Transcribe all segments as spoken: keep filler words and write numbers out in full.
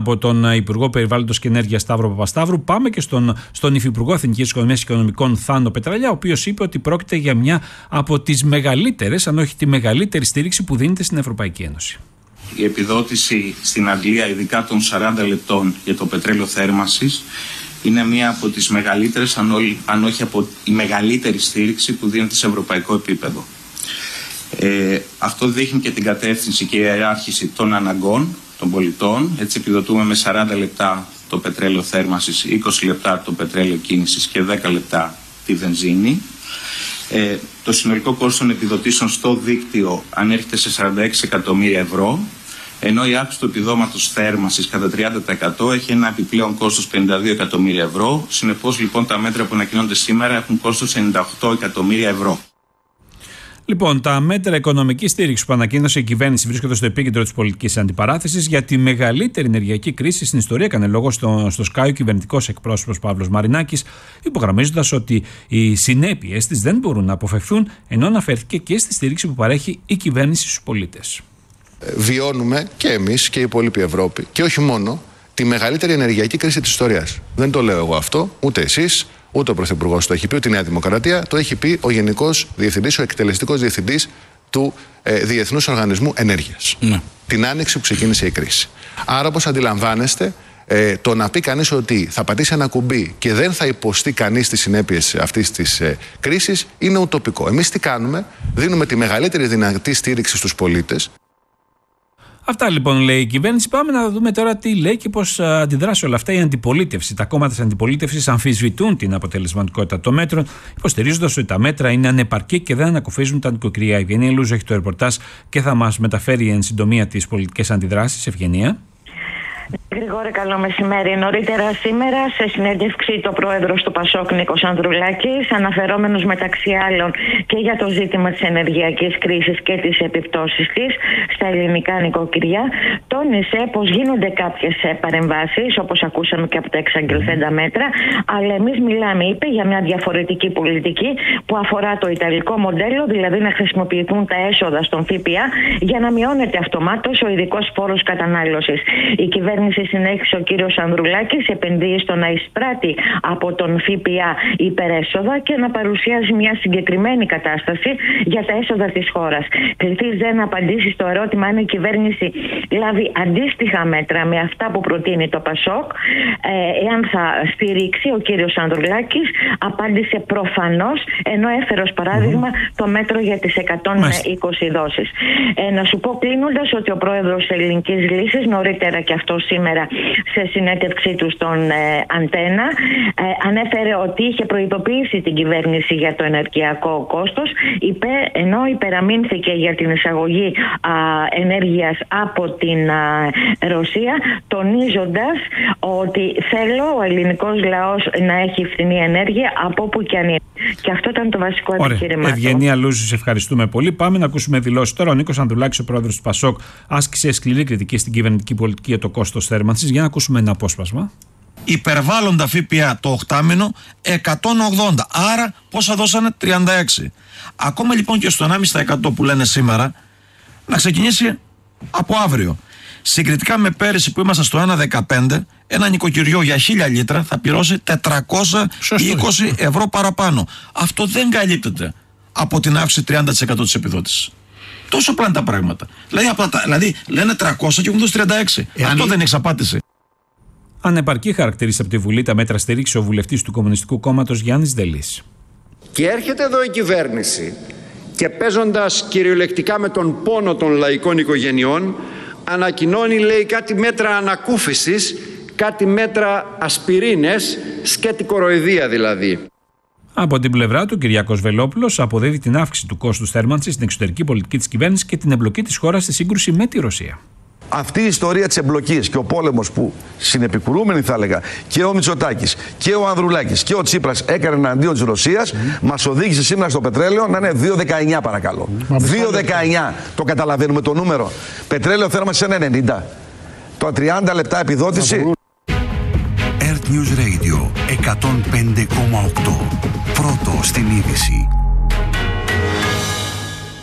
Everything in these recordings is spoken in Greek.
από τον Υπουργό Περιβάλλοντος και Ενέργειας Σταύρο Παπασταύρου. Πάμε και στον, στον Υφυπουργό Εθνικής Οικονομίας και Οικονομικών Θάνο Πετραλιά, ο οποίος είπε ότι πρόκειται για μια από τις μεγαλύτερες, αν όχι τη μεγαλύτερη στήριξη που δίνεται στην Ευρωπαϊκή Ένωση. Η επιδότηση στην Αγγλία, ειδικά των σαράντα λεπτών για το πετρέλαιο θέρμανσης, είναι μία από τις μεγαλύτερες, αν, όλη, αν όχι από η μεγαλύτερη στήριξη που δίνεται σε ευρωπαϊκό επίπεδο. Ε, αυτό δείχνει και την κατεύθυνση και η ιεράρχηση των αναγκών των πολιτών. Έτσι επιδοτούμε με σαράντα λεπτά το πετρέλαιο θέρμανσης, είκοσι λεπτά το πετρέλαιο κίνησης και δέκα λεπτά τη βενζίνη. Ε, το συνολικό κόστος των επιδοτήσεων στο δίκτυο ανέρχεται σε σαράντα έξι εκατομμύρια ευρώ, ενώ η αύξηση του επιδόματος θέρμανσης κατά τριάντα τοις εκατό έχει ένα επιπλέον κόστος πενήντα δύο εκατομμύρια ευρώ. Συνεπώς, λοιπόν, τα μέτρα που ανακοινώνται σήμερα έχουν κόστος ενενήντα οκτώ εκατομμύρια ευρώ. Λοιπόν, τα μέτρα οικονομικής στήριξης που ανακοίνωσε η κυβέρνηση βρίσκονται στο επίκεντρο της πολιτικής αντιπαράθεσης για τη μεγαλύτερη ενεργειακή κρίση στην ιστορία. Έκανε λόγο στο, στο Sky ο κυβερνητικός εκπρόσωπος Παύλος Μαρινάκης, υπογραμμίζοντας ότι οι συνέπειες της δεν μπορούν να αποφευθούν, ενώ αναφέρθηκε και στη στήριξη που παρέχει η κυβέρνηση στους πολίτες. Βιώνουμε και εμείς και η υπόλοιπη Ευρώπη, και όχι μόνο, τη μεγαλύτερη ενεργειακή κρίση της ιστορίας. Δεν το λέω εγώ αυτό, ούτε εσείς. Ούτε ο Πρωθυπουργός το έχει πει, ούτε η Νέα Δημοκρατία. Το έχει πει ο Γενικός Διευθυντής, ο εκτελεστικός διευθυντής του ε, Διεθνούς Οργανισμού Ενέργειας. Ναι. Την άνοιξη που ξεκίνησε η κρίση. Άρα, όπως αντιλαμβάνεστε, ε, το να πει κανείς ότι θα πατήσει ένα κουμπί και δεν θα υποστεί κανείς τις συνέπειες αυτής της ε, κρίσης είναι ουτοπικό. Εμείς τι κάνουμε? Δίνουμε τη μεγαλύτερη δυνατή στήριξη στους πολίτες. Αυτά λοιπόν λέει η κυβέρνηση. Πάμε να δούμε τώρα τι λέει και πώς αντιδράσει όλα αυτά η αντιπολίτευση. Τα κόμματα της αντιπολίτευσης αμφισβητούν την αποτελεσματικότητα των μέτρων, υποστηρίζοντας ότι τα μέτρα είναι ανεπαρκή και δεν ανακουφίζουν τα νοικοκυριά. Η Ευγενία Λούζο έχει το ρεπορτάζ και θα μας μεταφέρει εν συντομία τις πολιτικές αντιδράσεις. Ευγενία. Γρηγόρη, καλό μεσημέρι. Νωρίτερα σήμερα, σε συνέντευξη, το πρόεδρος του Πασόκ, Νίκος Ανδρουλάκης, αναφερόμενος μεταξύ άλλων και για το ζήτημα της ενεργειακής κρίσης και τις επιπτώσεις της στα ελληνικά νοικοκυριά, τόνισε πως γίνονται κάποιες παρεμβάσεις, όπως ακούσαμε και από τα εξαγγελθέντα μέτρα, αλλά εμείς μιλάμε, είπε, για μια διαφορετική πολιτική που αφορά το ιταλικό μοντέλο, δηλαδή να χρησιμοποιηθούν τα έσοδα στον ΦΠΑ για να μειώνεται αυτομάτως ο ειδικός φόρος κατανάλωσης. Η κυβέρνηση, συνέχισε ο κύριος Ανδρουλάκης, επενδύει στο να εισπράττει από τον ΦΠΑ υπερέσοδα και να παρουσιάζει μια συγκεκριμένη κατάσταση για τα έσοδα της χώρας. Κληθείς δεν να απαντήσει στο ερώτημα αν η κυβέρνηση λάβει αντίστοιχα μέτρα με αυτά που προτείνει το Πασόκ, ε, εάν θα στηρίξει, ο κύριος Ανδρουλάκης απάντησε προφανώς, ενώ έφερε ως παράδειγμα mm-hmm. το μέτρο για τις εκατόν είκοσι δόσεις. Ε, να σου πω κλείνοντας ότι ο πρόεδρος της Ελληνικής Λύσης, νωρίτερα και αυτό σήμερα σε συνέντευξή του στον ε, Αντένα, ε, ανέφερε ότι είχε προειδοποιήσει την κυβέρνηση για το ενεργειακό κόστος, είπε, ενώ υπεραμείνθηκε για την εισαγωγή α, ενέργειας από την α, Ρωσία, τονίζοντας ότι θέλω ο ελληνικός λαός να έχει φθηνή ενέργεια από όπου και αν είναι. Και αυτό ήταν το βασικό επιχείρημα. Ευγενία Λούζου, σε ευχαριστούμε πολύ. Πάμε να ακούσουμε δηλώσεις τώρα. Ο Νίκος Ανδρουλάκης, ο πρόεδρος του Πασόκ, άσκησε σκληρή κριτική στην κυβερνητική πολιτική για το κόστος θέρμανσης. Για να ακούσουμε ένα απόσπασμα. Υπερβάλλοντα ΦΠΑ το οκτάμηνο εκατόν ογδόντα. Άρα πόσα δώσανε? τριάντα έξι. Ακόμα λοιπόν και στο ενάμιση τοις εκατό που λένε σήμερα, να ξεκινήσει από αύριο. Συγκριτικά με πέρυσι που ήμασταν στο ένα κόμμα δεκαπέντε, ένα νοικοκυριό για χίλια λίτρα θα πληρώσει τετρακόσια είκοσι ευρώ παραπάνω. Αυτό δεν καλύπτεται από την αύξηση τριάντα τοις εκατό της επιδότησης. Τόσο πλάνε τα πράγματα. Δηλαδή, δηλαδή λένε τριακόσια και έχουν δώσει τριάντα έξι. Ε, Αυτό αν... δεν έχει απάντηση. Ανεπαρκή χαρακτήρισε από τη Βουλή τα μέτρα στήριξη ο βουλευτής του Κομμουνιστικού Κόμματος Γιάννης Δελής. Και έρχεται εδώ η κυβέρνηση και παίζοντας κυριολεκτικά με τον πόνο των λαϊκών οικογενειών, ανακοινώνει, λέει, κάτι μέτρα ανακούφισης, κάτι μέτρα ασπιρίνες, σκέτη κοροϊδία δηλαδή. Από την πλευρά του, Κυριάκος Βελόπουλος αποδίδει την αύξηση του κόστους θέρμανσης στην εξωτερική πολιτική της κυβέρνησης και την εμπλοκή της χώρας στη σύγκρουση με τη Ρωσία. Αυτή η ιστορία της εμπλοκής και ο πόλεμος που συνεπικουρούμενοι, θα έλεγα, και ο Μητσοτάκης και ο Ανδρουλάκης και ο Τσίπρας έκανε εναντίον της Ρωσίας, mm. μας οδήγησε σήμερα στο πετρέλαιο να είναι δύο δεκαεννιά, παρακαλώ. Mm. δύο δεκαεννιά, το καταλαβαίνουμε το νούμερο. Πετρέλαιο θέρμανση ένα ενενήντα. Το τριάντα λεπτά επιδότηση. Earth News Radio εκατόν πέντε κόμμα οκτώ. Πρώτο στην είδηση.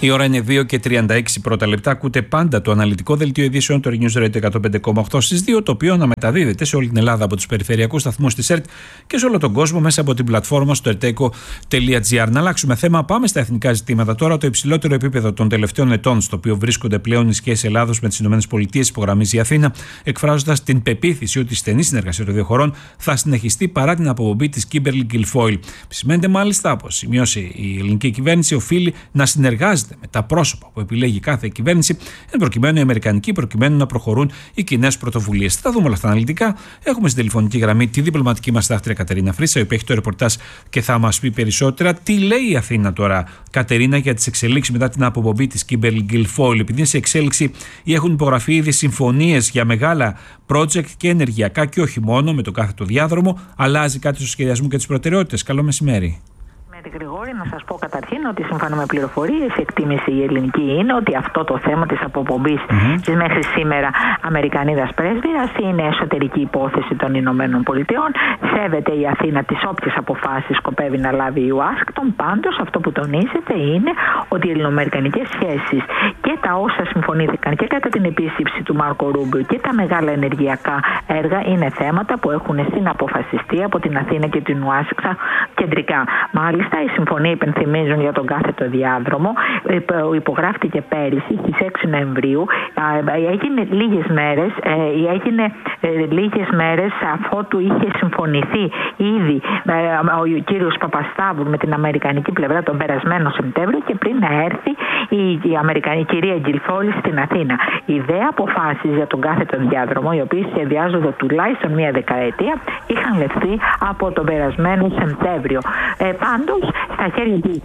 Η ώρα είναι δύο και τριάντα έξι πρώτα λεπτά. Ακούτε πάντα το αναλυτικό δελτίο ειδήσεων του News Radio εκατόν πέντε κόμμα οκτώ στις δύο, το οποίο αναμεταδίδεται σε όλη την Ελλάδα από τους περιφερειακούς σταθμούς της ΕΡΤ και σε όλο τον κόσμο μέσα από την πλατφόρμα στο ερτέκο τελεία τζι άρ. Να αλλάξουμε θέμα, πάμε στα εθνικά ζητήματα τώρα. Το υψηλότερο επίπεδο των τελευταίων ετών, στο οποίο βρίσκονται πλέον οι σχέσεις Ελλάδος με τις ΗΠΑ, υπογραμμίζει η Αθήνα, εκφράζοντας την πεποίθηση ότι η στενή συνεργασία των δύο χωρών θα συνεχιστεί παρά την αποπομπή της Kimberly Guilfoyle. Σημαίνεται μάλιστα πως σημειώσει η ελληνική κυβέρνηση οφείλει να συνεργάζεται με τα πρόσωπα που επιλέγει κάθε κυβέρνηση, εν προκειμένου η αμερικανική, προκειμένου να προχωρούν οι κοινές πρωτοβουλίες. Θα δούμε όλα αυτά αναλυτικά. Έχουμε στην τηλεφωνική γραμμή τη διπλωματική μας δάκτρια Κατερίνα Φρύσα, η οποία έχει το ρεπορτάζ και θα μας πει περισσότερα. Τι λέει η Αθήνα τώρα, Κατερίνα, για τις εξελίξεις μετά την αποπομπή της Kimberly Guilfoyle? Επειδή είναι σε εξέλιξη ή έχουν υπογραφεί ήδη συμφωνίες για μεγάλα project και ενεργειακά και όχι μόνο με το κάθετο διάδρομο, αλλάζει κάτι στο σχεδιασμό και τις προτεραιότητες? Καλό μεσημέρι. Γρηγόρη, να σας πω καταρχήν ότι σύμφωνα με πληροφορίες η εκτίμηση η ελληνική είναι ότι αυτό το θέμα της αποπομπής mm-hmm. της μέχρι σήμερα Αμερικανίδας πρέσβυρας είναι εσωτερική υπόθεση των Ηνωμένων Πολιτειών. Σέβεται η Αθήνα τις όποιες αποφάσεις σκοπεύει να λάβει η Ουάσιγκτον. Πάντως αυτό που τονίζεται είναι ότι οι ελληνοαμερικανικές σχέσεις και τα όσα συμφωνήθηκαν και κατά την επίσκεψη του Μάρκο Ρούμπιο και τα μεγάλα ενεργειακά έργα είναι θέματα που έχουν συναποφασιστεί από την Αθήνα και την Ουάσιγκτον κεντρικά. Μάλιστα, οι συμφωνίες υπενθυμίζουν για τον κάθετο διάδρομο. Υπογράφτηκε πέρυσι στις έξι Νοεμβρίου. Έγινε λίγες μέρες, έγινε λίγες μέρες αφότου είχε συμφωνηθεί ήδη ο κύριος Παπασταύρου με την αμερικανική πλευρά τον περασμένο Σεπτέμβριο και πριν να έρθει η, Αμερικανική, η κυρία Guilfoyle στην Αθήνα. Οι δε αποφάσεις για τον κάθετο διάδρομο, οι οποίες σχεδιάζονται τουλάχιστον μία δεκαετία, είχαν λεφθεί από τον περασμένο Σεπτέμβριο. Ε, πάντως, στα χέρια της,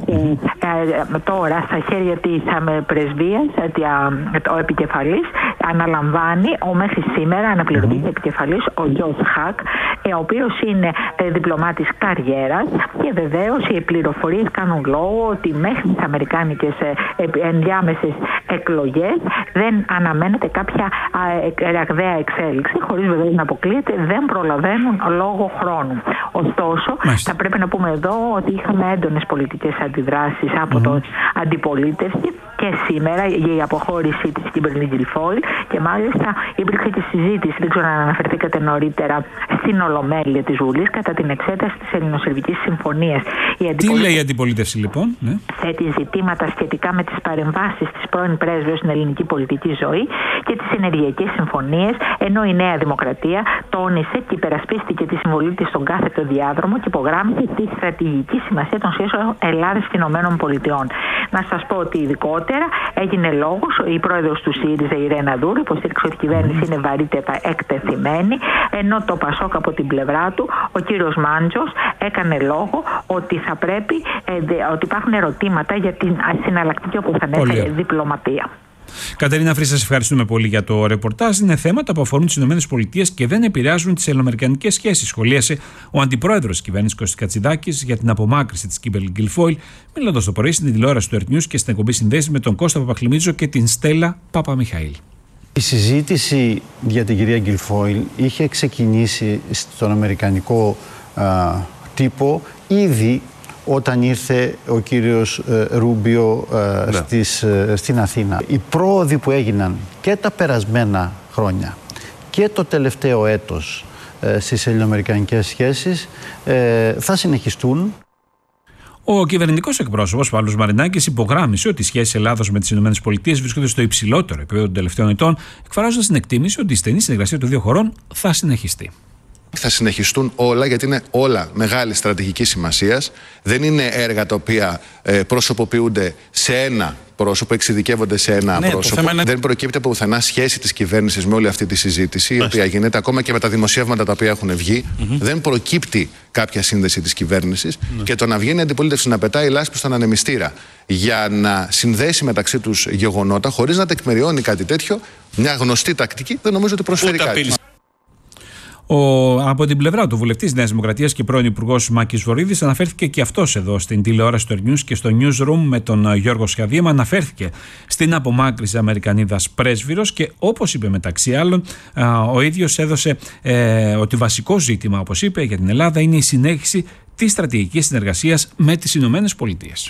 ε, τώρα, στα χέρια της ε, πρεσβείας, ε, ο επικεφαλής αναλαμβάνει ο μέχρι σήμερα αναπληρωτής mm-hmm. επικεφαλής, ο Τζος Χακ, ε, ο οποίος είναι ε, διπλωμάτης καριέρας και βεβαίως οι πληροφορίες κάνουν λόγο ότι μέχρι τις αμερικάνικες ε, ενδιάμεσες εκλογές δεν αναμένεται κάποια ε, ραγδαία εξέλιξη, χωρίς βεβαίως να αποκλείεται, δεν προλαβαίνουν λόγω χρόνου. Ωστόσο, Μάλιστα. θα πρέπει να πούμε εδώ ότι είχαμε έντονες πολιτικές αντιδράσεις από mm-hmm. το αντιπολίτευση και σήμερα για η αποχώρηση της Kimberly Guilfoyle και μάλιστα υπήρχε και συζήτηση, δεν ξέρω αν αναφερθήκατε νωρίτερα, στην Ολομέλεια της Βουλής κατά την εξέταση της Ελληνοσερβικής Συμφωνίας. Τι λέει η αντιπολίτευση λοιπόν? Ναι. Θέτει ζητήματα σχετικά με τις παρεμβάσεις της πρώην πρέσβεως στην ελληνική πολιτική ζωή και τις ενεργειακές συμφωνίες, ενώ η Νέα Δημοκρατία τόνισε και υπερασπίστηκε τη συμβολή της στον κάθετο διάδρομο και υπογράμμισε τη στρατηγική σημασία των σχέσεων Ελλάδας και Ηνωμένων Πολιτειών. Να σας πω ότι ειδικότερα έγινε λόγος, η πρόεδρος του ΣΥΡΙΖΑ, η Ρένα Δούρου, υποστήριξε ότι η κυβέρνηση είναι βαρύτερα εκτεθειμένη, ενώ το Πασόκ από την πλευρά του, ο κύριος Μάντζος, έκανε λόγο ότι θα πρέπει, ε, ότι υπάρχουν ερωτήματα για την συναλλακτική, όπως ανέφερε, διπλωματία. Κατερίνα Φρύσα, σας ευχαριστούμε πολύ για το ρεπορτάζ. Είναι θέματα που αφορούν τις ΗΠΑ και δεν επηρεάζουν τις ελληνοαμερικανικές σχέσεις. Σχολίασε ο αντιπρόεδρος της κυβέρνησης Κώστας Κατσιδάκης για την απομάκρυνση της Kimberly Guilfoyle, μιλώντας το πρωί στην τηλεόραση του Earth News και στην εκπομπή Συνδέσεις με τον Κώστα Παπαχλημίτζο και την Στέλλα Παπαμιχαήλ. Η συζήτηση για την κυρία Guilfoyle είχε ξεκινήσει στον αμερικανικό α, τύπο ήδη όταν ήρθε ο κύριος ε, Ρούμπιο ε, ναι. στις, ε, στην Αθήνα. Οι πρόοδοι που έγιναν και τα περασμένα χρόνια και το τελευταίο έτος ε, στις ελληνοαμερικανικές σχέσεις ε, θα συνεχιστούν. Ο κυβερνητικός εκπρόσωπος Παύλος Μαρινάκης υπογράμμισε ότι οι σχέσεις Ελλάδος με τις ΗΠΑ βρίσκονται στο υψηλότερο επίπεδο των τελευταίων ετών, εκφράζοντας την εκτίμηση ότι η στενή συνεργασία των δύο χωρών θα συνεχιστεί. Θα συνεχιστούν όλα, γιατί είναι όλα μεγάλη στρατηγική σημασίας. Δεν είναι έργα τα οποία ε, προσωποποιούνται σε ένα πρόσωπο, εξειδικεύονται σε ένα ναι, πρόσωπο. Είναι... Δεν προκύπτει από πουθενά σχέση της κυβέρνησης με όλη αυτή τη συζήτηση, η οποία γίνεται ακόμα και με τα δημοσιεύματα τα οποία έχουν βγει. Mm-hmm. Δεν προκύπτει κάποια σύνδεση της κυβέρνησης. Mm-hmm. Και το να βγαίνει η αντιπολίτευση να πετάει λάσπη στον ανεμιστήρα για να συνδέσει μεταξύ τους γεγονότα, χωρίς να τεκμηριώνει κάτι τέτοιο, μια γνωστή τακτική, δεν νομίζω ότι προσφέρει Ούτε κάτι. Ο, από την πλευρά του βουλευτής Νέας Δημοκρατίας και πρώην Υπουργός Μάκης Βορίδης αναφέρθηκε και αυτός εδώ στην τηλεόραση του News και στο Newsroom με τον Γιώργο Σχαδίεμα. Αναφέρθηκε στην απομάκρυνση Αμερικανίδας πρέσβυρος και όπως είπε μεταξύ άλλων, α, ο ίδιος έδωσε ε, ότι βασικό ζήτημα, όπως είπε, για την Ελλάδα είναι η συνέχιση της στρατηγικής συνεργασίας με τις Ηνωμένες Πολιτείες.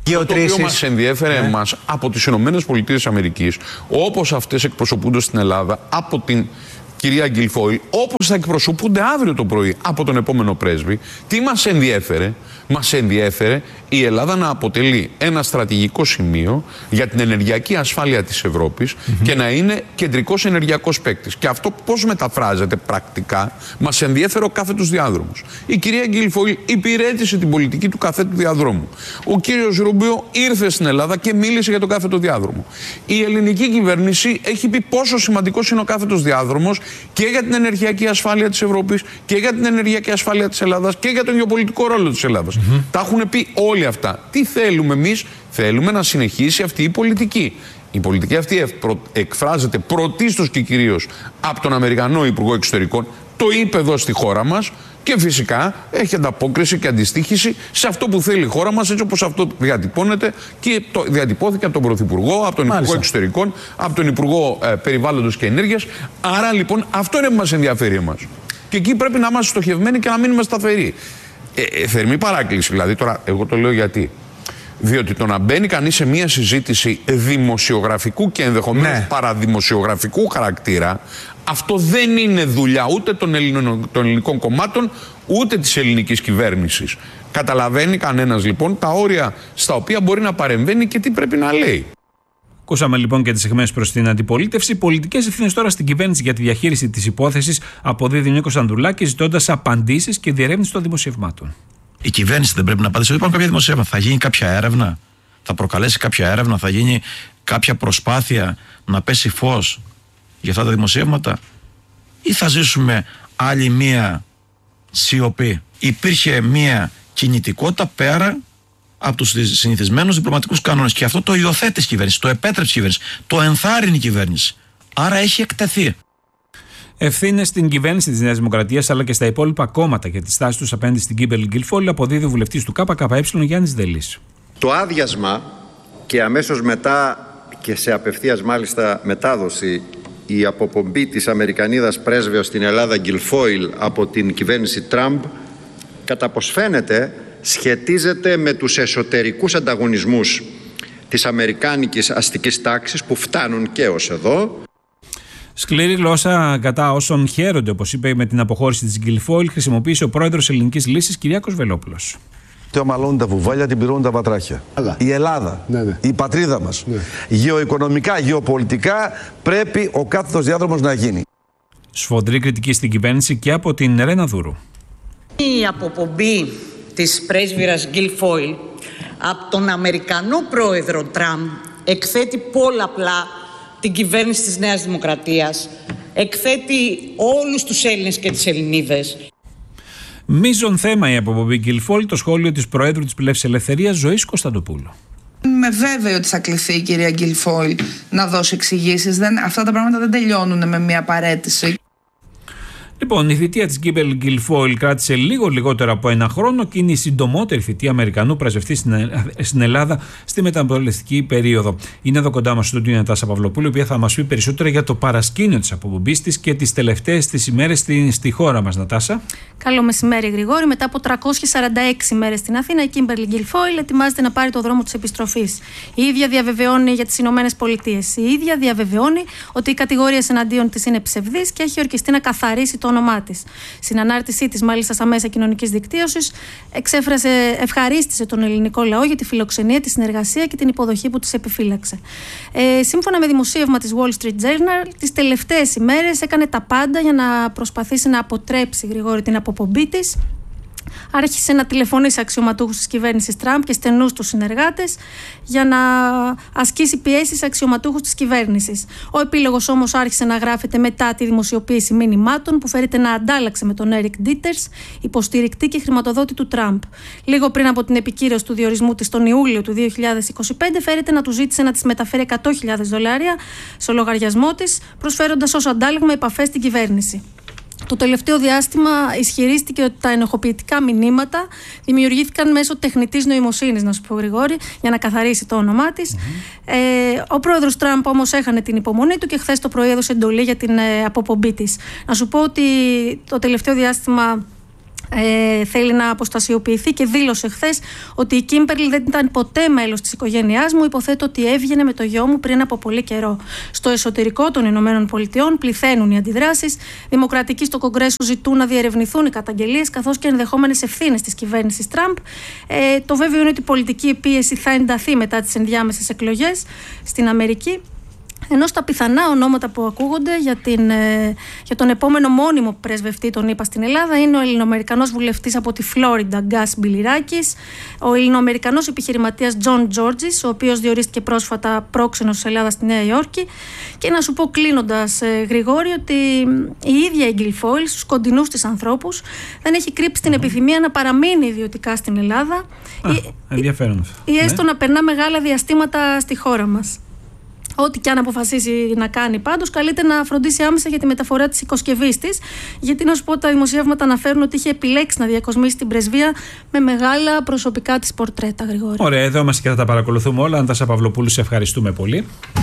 Το οποίο μας ενδιέφερε ναι. εμάς από τις Ηνωμένες Πολιτείες Αμερικής, όπως αυτές εκπροσωπούνται στην Ελλάδα από την κυρία Γκιλφόιλ, όπως θα εκπροσωπούνται αύριο το πρωί από τον επόμενο πρέσβη. Τι μας ενδιέφερε? Μας ενδιέφερε η Ελλάδα να αποτελεί ένα στρατηγικό σημείο για την ενεργειακή ασφάλεια της Ευρώπης mm-hmm. και να είναι κεντρικός ενεργειακός παίκτης. Και αυτό πώς μεταφράζεται πρακτικά? Μας ενδιέφερε ο κάθετος διάδρομος. Η κυρία Γκιλφόιλ υπηρέτησε την πολιτική του κάθετου διαδρόμου. Ο κύριος Ρούμπιο ήρθε στην Ελλάδα και μίλησε για τον κάθετο διάδρομο. Η ελληνική κυβέρνηση έχει πει πόσο σημαντικός είναι ο κάθετος διάδρομος και για την ενεργειακή ασφάλεια της Ευρώπης και για την ενεργειακή ασφάλεια της Ελλάδας και για τον γεωπολιτικό ρόλο της Ελλάδας. Mm-hmm. Τα έχουν πει όλοι αυτά. Τι θέλουμε εμείς? Θέλουμε να συνεχίσει αυτή η πολιτική. Η πολιτική αυτή εκφράζεται πρωτίστως και κυρίως από τον Αμερικανό Υπουργό Εξωτερικών. Το είπε εδώ στη χώρα μας και φυσικά έχει ανταπόκριση και αντιστοίχηση σε αυτό που θέλει η χώρα μας, έτσι όπως αυτό διατυπώνεται και το διατυπώθηκε από τον Πρωθυπουργό, από τον Μάλιστα. Υπουργό Εξωτερικών, από τον Υπουργό ε, Περιβάλλοντος και Ενέργειας. Άρα λοιπόν αυτό είναι που μας ενδιαφέρει εμάς. Και εκεί πρέπει να είμαστε στοχευμένοι και να μείνουμε σταθεροί. Ε, ε, θερμή παράκληση, δηλαδή τώρα εγώ το λέω γιατί. Διότι το να μπαίνει κανείς σε μια συζήτηση δημοσιογραφικού και ενδεχομένως ναι. παραδημοσιογραφικού χαρακτήρα, αυτό δεν είναι δουλειά ούτε των, Ελληνων, των ελληνικών κομμάτων, ούτε της ελληνικής κυβέρνησης. Καταλαβαίνει κανένας λοιπόν τα όρια στα οποία μπορεί να παρεμβαίνει και τι πρέπει να λέει. Ακούσαμε λοιπόν και τις αιχμές προς την αντιπολίτευση. Πολιτικές ευθύνες τώρα στην κυβέρνηση για τη διαχείριση της υπόθεσης αποδίδει ο Νίκος Ανδρουλάκης, ζητώντας απαντήσεις και διερεύνηση των δημοσιευμάτων. Η κυβέρνηση δεν πρέπει να απαντήσει? Υπάρχουν κάποια δημοσιεύματα. Θα γίνει κάποια έρευνα, θα προκαλέσει κάποια έρευνα, θα γίνει κάποια προσπάθεια να πέσει φως για αυτά τα δημοσιεύματα, ή θα ζήσουμε άλλη μία σιωπή? Υπήρχε μία κινητικότητα πέρα από τους συνηθισμένους διπλωματικούς κανόνες και αυτό το υιοθέτησε η κυβέρνηση, το επέτρεψε η κυβέρνηση, το ενθάρρυνε η κυβέρνηση. Άρα έχει εκτεθεί. Ευθύνες στην κυβέρνηση της Νέας Δημοκρατίας αλλά και στα υπόλοιπα κόμματα για τη στάση τους απέναντι στην Κίμπερλι Γκιλφόιλ αποδίδει ο βουλευτής του ΚΚΕ Γιάννης Δελής. Το άδειασμα και αμέσως μετά και σε απευθείας μάλιστα μετάδοση η αποπομπή της Αμερικανίδας πρέσβεως στην Ελλάδα Γκιλφόιλ από την κυβέρνηση Τραμπ, κατά πως φαίνεται σχετίζεται με τους εσωτερικούς ανταγωνισμούς της αμερικάνικης αστικής τάξης που φτάνουν και ως εδώ. Σκληρή γλώσσα κατά όσων χαίρονται, όπως είπε, με την αποχώρηση της Γκιλφόιλ, χρησιμοποίησε ο πρόεδρος Ελληνικής Λύσης Κυριάκος Βελόπουλος. Το μαλώνουν τα βουβάλια, την πυρώνουν τα πατράχια. Αλλά. Η Ελλάδα, ναι, ναι. η πατρίδα μας, ναι. γεωοικονομικά, γεωπολιτικά πρέπει ο κάθετος διάδρομος να γίνει. Σφοδρή κριτική στην κυβέρνηση και από την Ρένα Δούρου. Η αποπομπή της πρέσβυρας Γκιλφόιλ από τον Αμερικανό πρόεδρο Τραμπ εκθέτει πολλαπλά την κυβέρνηση της Νέας Δημοκρατίας, εκθέτει όλους τους Έλληνες και τις Ελληνίδες. Μείζον θέμα η αποπομπή Γκιλφόιλ, το σχόλιο της Προέδρου της Πλεύσης Ελευθερίας Ζωής Κωνσταντοπούλου. Είμαι βέβαιη ότι θα κληθεί η κυρία Γκιλφόιλ να δώσει εξηγήσεις. Αυτά τα πράγματα δεν τελειώνουν με μια παρέτηση. Λοιπόν, η θητεία της Κίμπερλι Γκιλφόιλ κράτησε λίγο λιγότερο από ένα χρόνο και είναι η συντομότερη θητεία Αμερικανού πρεσβευτή στην Ελλάδα στη μεταπολιτευτική περίοδο. Είναι εδώ κοντά μας στο στούντιο η Νατάσα Παυλοπούλου, η οποία θα μας πει περισσότερα για το παρασκήνιο της αποπομπής της και τις τελευταίες τις ημέρες στη, στη χώρα μας. Νατάσα. Καλό μεσημέρι, Γρηγόρη. Μετά από τριακόσιες σαράντα έξι μέρες στην Αθήνα, η Κίμπερλι Γκιλφόιλ ετοιμάζεται να πάρει το δρόμο της επιστροφής. Η ίδια διαβεβαιώνει για τις Ηνωμένες Πολιτείες. Η ίδια διαβεβαιώνει ότι οι κατηγορίες εναντίον της είναι ψευδείς και έχει ορκιστεί να καθαρίσει το όνομά της. Στην ανάρτησή της, μάλιστα στα μέσα κοινωνικής δικτύωσης, εξέφρασε, ευχαρίστησε τον ελληνικό λαό για τη φιλοξενία, τη συνεργασία και την υποδοχή που της επιφύλαξε. Ε, σύμφωνα με δημοσίευμα της Wall Street Journal, τις τελευταίες ημέρες έκανε τα πάντα για να προσπαθήσει να αποτρέψει, Γρηγόρη, την αποπομπή της. Άρχισε να τηλεφωνεί σε αξιωματούχους της κυβέρνησης Τραμπ και στενούς τους συνεργάτες για να ασκήσει πιέσεις σε αξιωματούχους της κυβέρνησης. Ο επίλογος όμως άρχισε να γράφεται μετά τη δημοσιοποίηση μηνυμάτων που φέρεται να αντάλλαξε με τον Έρικ Ντίτερς, υποστηρικτή και χρηματοδότη του Τραμπ. Λίγο πριν από την επικύρωση του διορισμού της τον Ιούλιο του δύο χιλιάδες είκοσι πέντε, φέρεται να του ζήτησε να της μεταφέρει εκατό χιλιάδες δολάρια στο λογαριασμό της, προσφέροντας ως αντάλλαγμα επαφές στην κυβέρνηση. Το τελευταίο διάστημα ισχυρίστηκε ότι τα ενοχοποιητικά μηνύματα δημιουργήθηκαν μέσω τεχνητής νοημοσύνης, να σου πω, Γρηγόρη, για να καθαρίσει το όνομά της. Mm-hmm. Ε, ο πρόεδρος Τραμπ όμως έχανε την υπομονή του και χθες το πρωί έδωσε εντολή για την ε, αποπομπή της. Να σου πω ότι το τελευταίο διάστημα Ε, θέλει να αποστασιοποιηθεί και δήλωσε χθες ότι η Κίμπερλι δεν ήταν ποτέ μέλος της οικογένειάς μου. Υποθέτω ότι έβγαινε με το γιο μου πριν από πολύ καιρό. Στο εσωτερικό των Ηνωμένων Πολιτειών πληθαίνουν οι αντιδράσεις. Δημοκρατικοί στο Κογκρέσο ζητούν να διερευνηθούν οι καταγγελίες καθώς και ενδεχόμενες ευθύνες της κυβέρνησης Τραμπ. Ε, το βέβαιο είναι ότι η πολιτική πίεση θα ενταθεί μετά τις ενδιάμεσες εκλογές στην Αμερική. Ενώ στα πιθανά ονόματα που ακούγονται για, την, ε, για τον επόμενο μόνιμο πρεσβευτή των ΗΠΑ στην Ελλάδα είναι ο Ελληνοαμερικανός βουλευτής από τη Φλόριντα, Γκάς Μπιλιράκης, ο Ελληνοαμερικανός επιχειρηματίας Τζον Τζόρτζης, ο οποίος διορίστηκε πρόσφατα πρόξενος της Ελλάδας στη Νέα Υόρκη. Και να σου πω κλείνοντας, ε, Γρηγόρη, ότι η ίδια η Γκιλφόιλ στους κοντινούς της ανθρώπους δεν έχει κρύψει την επιθυμία να παραμείνει ιδιωτικά στην Ελλάδα. Α, ή, ενδιαφέρον ή, ή έστω ναι. να περνά μεγάλα διαστήματα στη χώρα μας. Ό,τι και αν αποφασίσει να κάνει πάντως, καλείται να φροντίσει άμεσα για τη μεταφορά της οικοσκευής της. Γιατί να σου πω, τα δημοσιεύματα αναφέρουν ότι είχε επιλέξει να διακοσμήσει την πρεσβεία με μεγάλα προσωπικά της πορτρέτα, Γρηγόρη. Ωραία, εδώ είμαστε και θα τα παρακολουθούμε όλα. Αντάσα Παυλοπούλου, σε ευχαριστούμε πολύ.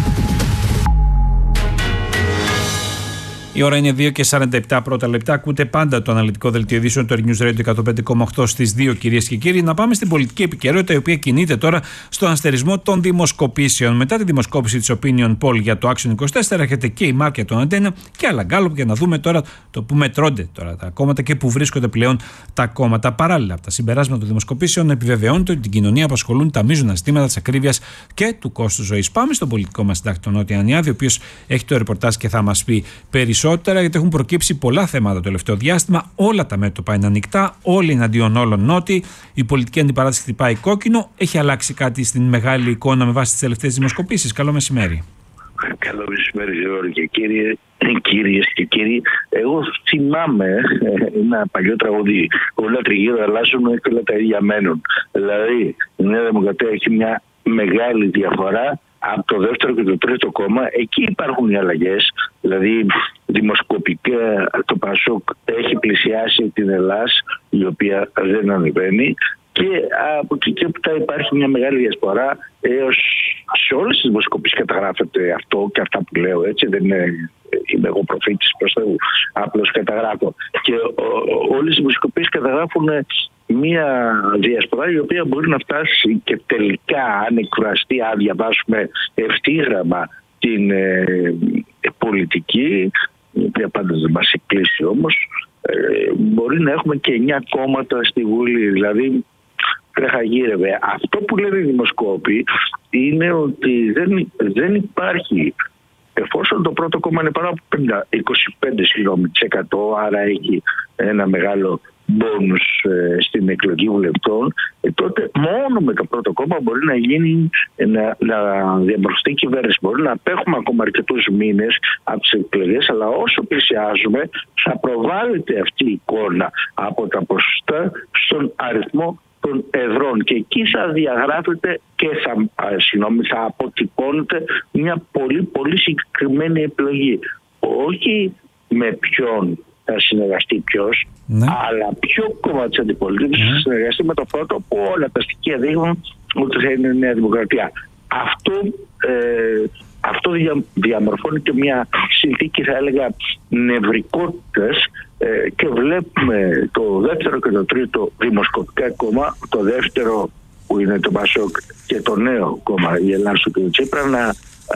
Η ώρα είναι δύο και σαράντα επτά πρώτα λεπτά. Ακούτε πάντα το αναλυτικό δελτίο ειδήσεων του News Radio εκατόν πέντε κόμμα οκτώ στις δύο, κυρίες και κύριοι. Να πάμε στην πολιτική επικαιρότητα, η οποία κινείται τώρα στον αστερισμό των δημοσκοπήσεων. Μετά τη δημοσκόπηση της Opinion Poll για το Action είκοσι τέσσερα, έρχεται και η Μάρκετ των Αντένα και άλλα γκάλωπ για να δούμε τώρα το που μετρώνται τώρα τα κόμματα και που βρίσκονται πλέον τα κόμματα. Παράλληλα, από τα συμπεράσματα των δημοσκοπήσεων επιβεβαιώνεται ότι την κοινωνία απασχολούν τα μείζωνα ζητήματα της ακρίβειας και του κόστου ζωής. Πάμε στον πολιτικό μας συντάκτη, τον Νότι Ανιάδη, ο οποίος έχει το ρεπορτάζ και θα μας πει περισσότερο. Γιατί έχουν προκύψει πολλά θέματα το τελευταίο διάστημα. Όλα τα μέτωπα είναι ανοιχτά, όλοι εναντίον όλων Νότι. Η πολιτική αντιπαράθεση χτυπάει κόκκινο. Έχει αλλάξει κάτι στην μεγάλη εικόνα με βάση τις τελευταίες δημοσκοπήσεις? Καλό μεσημέρι. Καλό μεσημέρι, Γιώργο και κύριε, κυρίες και κύριοι. Εγώ θυμάμαι ένα παλιό τραγούδι. Όλα τριγύρω αλλάζουν και όλα τα ίδια μένουν. Δηλαδή, η Νέα Δημοκρατία έχει μια μεγάλη διαφορά από το δεύτερο και το τρίτο κόμμα. Εκεί υπάρχουν οι αλλαγές. Δηλαδή, δημοσκοπικά το Πασόκ έχει πλησιάσει την Ελλάδα, η οποία δεν ανεβαίνει. Και από εκεί και μετά υπάρχει μια μεγάλη διασπορά έως σε όλες τις δημοσκοπήσεις καταγράφεται αυτό και αυτά που λέω, έτσι, δεν είναι, είμαι εγώ προφήτης προς Θεού, απλώς καταγράφω. Και όλες οι δημοσκοπήσεις καταγράφουν μια διασπορά η οποία μπορεί να φτάσει και τελικά, αν εκφραστεί, αν διαβάσουμε ευθύγραμμα την ε, πολιτική, η οποία πάντα δεν μας εκκλείσει όμως, ε, μπορεί να έχουμε και εννιά κόμματα στη Βουλή. Δηλαδή, τρεχαγύρευε. Αυτό που λένε οι δημοσκόποι είναι ότι δεν, δεν υπάρχει, εφόσον το πρώτο κόμμα είναι πάνω από είκοσι πέντε τοις εκατό, άρα έχει ένα μεγάλο μπόνους ε, στην εκλογή βουλευτών, ε, τότε μόνο με το πρώτο κόμμα μπορεί να γίνει, να, να διαμορφωθεί η κυβέρνηση. Μπορεί να απέχουμε ακόμα αρκετούς μήνες από τις εκλογές, αλλά όσο πλησιάζουμε θα προβάλλεται αυτή η εικόνα από τα ποσοστά στον αριθμό των εδρών και εκεί θα διαγράφεται και θα, α, συγνώμη, θα αποτυπώνεται μια πολύ πολύ συγκεκριμένη επιλογή. Όχι με ποιον θα συνεργαστεί ποιος, ναι. αλλά ποιο κόμμα της αντιπολίτευσης ναι. θα συνεργαστεί με το πρώτο, που όλα τα στοιχεία δείχνουν ότι θα είναι η Νέα Δημοκρατία. Αυτό, ε, αυτό δια, διαμορφώνει και μια συνθήκη, θα έλεγα, νευρικότητας, ε, και βλέπουμε το δεύτερο και το τρίτο δημοσκοπικά κόμμα, το δεύτερο που είναι το Πασόκ και το νέο κόμμα, η Ελλάδα του κ. Τσίπρα, να